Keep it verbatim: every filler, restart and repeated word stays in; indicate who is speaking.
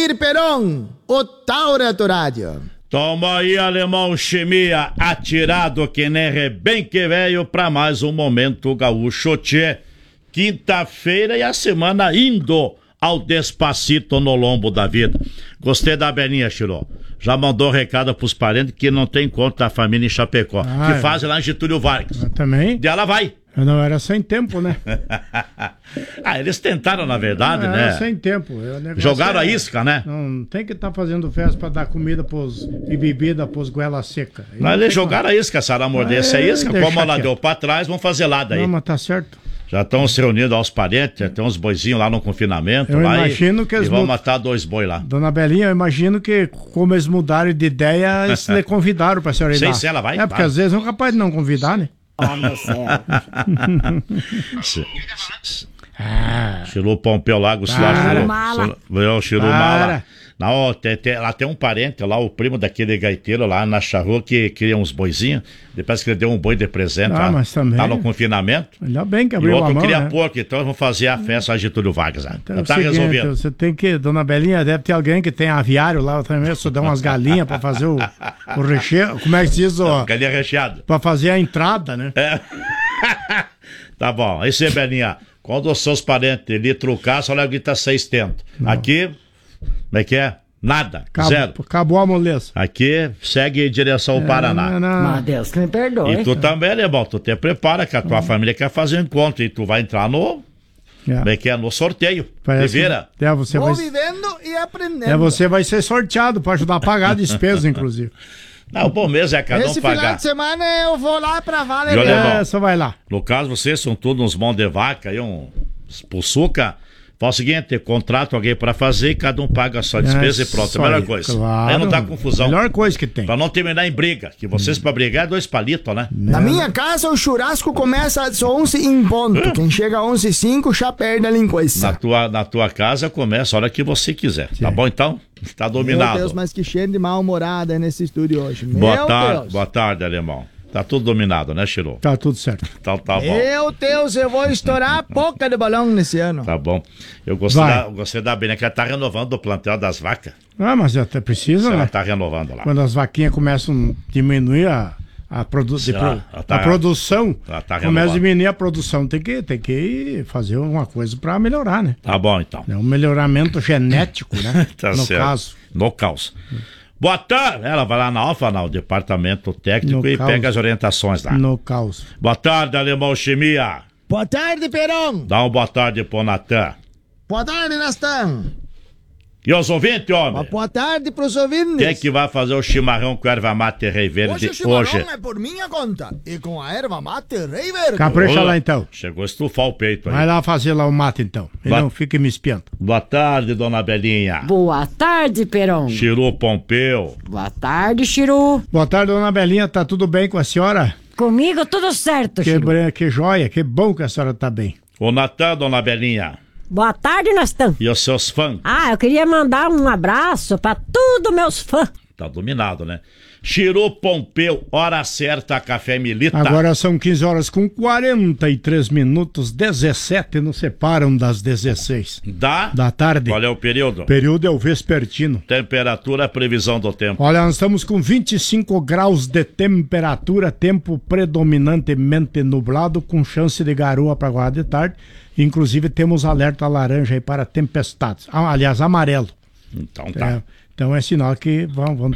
Speaker 1: Valdir Peron, o Taura do Rádio.
Speaker 2: Toma aí, alemão chimia, atirado que nem rebenque velho pra mais um Momento Gaúcho Tchê. Quinta-feira e a semana indo ao despacito no lombo da vida. Gostei da Belinha, Chirô. Já mandou recado pros parentes que não tem conta da família em Chapecó. Ah, que é. Faz lá em Getúlio Vargas.
Speaker 3: Eu também?
Speaker 2: E ela vai.
Speaker 3: Eu não era sem tempo, né?
Speaker 2: Ah, eles tentaram, na verdade,
Speaker 3: não,
Speaker 2: né?
Speaker 3: Era sem tempo.
Speaker 2: Jogaram
Speaker 3: é,
Speaker 2: a isca, né?
Speaker 3: Não tem que estar tá fazendo festa pra dar comida pros, e bebida pros goela seca.
Speaker 2: Mas eles jogaram como... a isca, se ela mordesse a isca, como ela quieto. Deu pra trás, vão fazer lá daí.
Speaker 3: Não, mas tá certo.
Speaker 2: Já estão se reunindo aos parentes, tem uns boizinhos lá no confinamento.
Speaker 3: Eu
Speaker 2: lá
Speaker 3: imagino
Speaker 2: e,
Speaker 3: que eles
Speaker 2: e vão
Speaker 3: mud...
Speaker 2: matar dois boi lá.
Speaker 3: Dona Belinha, eu imagino que, como eles mudaram de ideia, eles lhe convidaram pra senhora ir lá.
Speaker 2: Sim, sim, ela vai.
Speaker 3: É, porque
Speaker 2: vai.
Speaker 3: Às vezes é um capaz de não convidar, né?
Speaker 4: Oh, meu céu.
Speaker 2: Ah. Chilou Pompeu lá, Gustavo. Chilou, chilou mala. Não, tem, tem, lá tem um parente lá, o primo daquele gaiteiro lá na charrua que cria uns boizinhos. Depois que ele deu um boi de presente,
Speaker 3: ah,
Speaker 2: lá,
Speaker 3: mas também...
Speaker 2: tá no confinamento.
Speaker 3: Ainda bem que
Speaker 2: e
Speaker 3: abriu
Speaker 2: o outro
Speaker 3: a mão,
Speaker 2: cria
Speaker 3: né?
Speaker 2: porco, então vamos fazer a festa lá de Getúlio Vargas.
Speaker 3: Então,
Speaker 2: tá
Speaker 3: seguinte,
Speaker 2: resolvido.
Speaker 3: Você tem que, Dona Belinha, deve ter alguém que tem aviário lá também, só dá umas galinhas pra fazer o, o recheio. Como é que se diz? Ó,
Speaker 2: galinha recheada.
Speaker 3: Pra fazer a entrada, né?
Speaker 2: É. Tá bom, aí você, Belinha, quando os seus parentes lhe trucar, só leva grita seis tentos. Aqui, como é que é? Nada,
Speaker 3: Acabou,
Speaker 2: zero.
Speaker 3: Acabou a moleza.
Speaker 2: Aqui segue em direção ao
Speaker 3: é,
Speaker 2: Paraná.
Speaker 3: Não, não.
Speaker 4: Mas Deus que me perdoe.
Speaker 2: E tu também, Lebão, tu te prepara que a tua uhum. família quer fazer um encontro e tu vai entrar no... É. Como é que é? No sorteio.
Speaker 3: Parece
Speaker 2: de vira.
Speaker 3: Que, é, você
Speaker 1: Vou
Speaker 3: vai...
Speaker 1: vivendo e aprendendo.
Speaker 3: É, você vai ser sorteado para ajudar a pagar a despesa, inclusive.
Speaker 2: Não, bom mesmo é cada um
Speaker 1: Esse
Speaker 2: pagar.
Speaker 1: Esse final de semana eu vou lá pra Vale.
Speaker 3: É, só vai lá.
Speaker 2: No caso, vocês são todos uns mãos de vaca e um pulsuca. Faz o seguinte, contrata alguém pra fazer e cada um paga a sua despesa é, e pronto. É a melhor aí, coisa.
Speaker 3: Claro,
Speaker 2: aí não dá confusão.
Speaker 3: Melhor coisa que tem.
Speaker 2: Pra não terminar em briga. Que vocês hum. pra brigar é dois palitos, né?
Speaker 1: Na minha casa o churrasco começa às onze em ponto. Hum? Quem chega às onze e cinco já perde a linguiça.
Speaker 2: Na tua, na tua casa começa a hora que você quiser. Sim. Tá bom então? Tá dominado.
Speaker 1: Meu Deus, mas que cheiro de mal-humorada nesse estúdio hoje. Meu
Speaker 2: boa tarde,
Speaker 1: Deus.
Speaker 2: Boa tarde, alemão. Tá tudo dominado, né, Chiro?
Speaker 3: Tá tudo certo.
Speaker 2: Tá, tá bom.
Speaker 1: Meu Deus, eu vou estourar a boca de balão nesse ano.
Speaker 2: Tá bom. Eu gostei da, gostei da Belinha que ela tá renovando o plantel das vacas.
Speaker 3: Ah, mas até precisa, né?
Speaker 2: Ela tá renovando lá.
Speaker 3: Quando as vaquinhas começam a diminuir a, a, produ de pro, tá, a produção, tá começa a diminuir a produção. Tem que, tem que fazer alguma coisa pra melhorar, né?
Speaker 2: Tá bom, então.
Speaker 3: É um melhoramento genético, né?
Speaker 2: Tá
Speaker 3: no
Speaker 2: certo.
Speaker 3: caso.
Speaker 2: No caos. Boa tarde. Ela vai lá na Alfa, no departamento técnico no e caos. Pega as orientações lá.
Speaker 3: No caos.
Speaker 2: Boa tarde, alemão chimia.
Speaker 1: Boa tarde, Peron.
Speaker 2: Dá uma boa tarde pro Natan.
Speaker 1: Boa tarde, Nastan.
Speaker 2: E os ouvintes, homem?
Speaker 1: Uma boa tarde pros ouvintes.
Speaker 2: Quem é que vai fazer o chimarrão com erva mate rei verde hoje?
Speaker 1: O chimarrão hoje é por minha conta. E com a erva mate rei verde.
Speaker 3: Capricha lá então.
Speaker 2: Chegou a estufar o peito aí.
Speaker 3: Vai lá fazer lá o mate então. E boa... não fique me espiando.
Speaker 2: Boa tarde, dona Belinha.
Speaker 4: Boa tarde, Peron.
Speaker 2: Chiru Pompeu.
Speaker 4: Boa tarde, Chiru.
Speaker 3: Boa tarde, dona Belinha. Tá tudo bem com a senhora?
Speaker 4: Comigo tudo certo,
Speaker 3: que
Speaker 4: Chiru.
Speaker 3: Que joia, que bom que a senhora tá bem.
Speaker 2: Ô Natan, dona Belinha.
Speaker 4: Boa tarde, Nastan.
Speaker 2: E os seus fãs?
Speaker 4: Ah, eu queria mandar um abraço pra todos meus fãs.
Speaker 2: Tá dominado, né? Chiru Pompeu, hora certa, Café Milita.
Speaker 3: Agora são quinze horas com quarenta e três minutos, dezessete nos separam das dezesseis.
Speaker 2: Da?
Speaker 3: Da tarde.
Speaker 2: Qual é o período?
Speaker 3: O período é o vespertino.
Speaker 2: Temperatura, previsão do tempo.
Speaker 3: Olha, nós estamos com vinte e cinco graus de temperatura, tempo predominantemente nublado, com chance de garoa para agora de tarde. Inclusive temos alerta laranja aí para tempestades. Ah, aliás, amarelo.
Speaker 2: Então tá.
Speaker 3: É, então é sinal que vão, vão